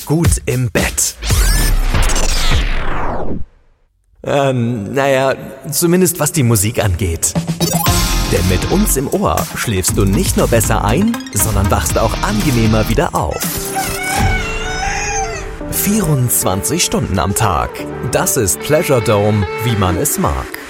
gut im Bett. Zumindest was die Musik angeht. Denn mit uns im Ohr schläfst du nicht nur besser ein, sondern wachst auch angenehmer wieder auf. 24 Stunden am Tag. Das ist Pleasure Dome, wie man es mag.